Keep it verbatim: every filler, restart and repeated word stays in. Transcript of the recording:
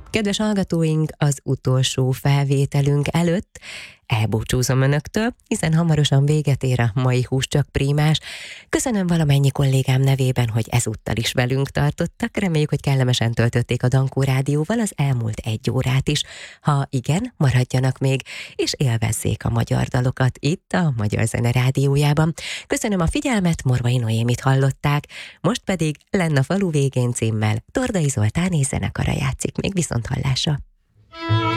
Kedves hallgatóink, az utolsó felvételünk előtt elbúcsúzom önöktől, hiszen hamarosan véget ér a mai Hús csak Prímás. Köszönöm valamennyi kollégám nevében, hogy ezúttal is velünk tartottak. Reméljük, hogy kellemesen töltötték a Dankó Rádióval az elmúlt egy órát is. Ha igen, maradjanak még, és élvezzék a magyar dalokat itt a Magyar Zene Rádiójában. Köszönöm a figyelmet, Morvai Noémit hallották, most pedig Lenn a falu végén címmel Tordai Zoltán és zenekara játszik. Még viszont hallásra.